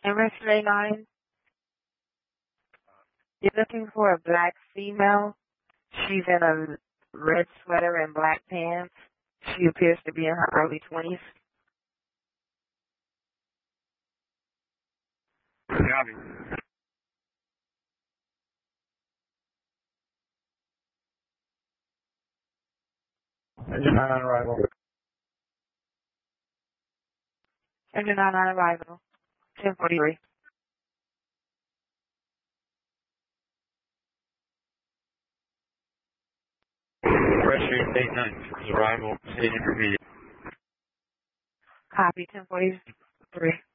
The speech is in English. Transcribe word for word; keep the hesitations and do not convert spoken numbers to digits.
Emissary nine, you're looking for a black female. She's in a red sweater and black pants. She appears to be in her early twenties. Copy. Engine nine on arrival. Engine nine on arrival. ten forty-three. Pressure eight nine. Arrival. State intermediate. Copy, ten forty-three.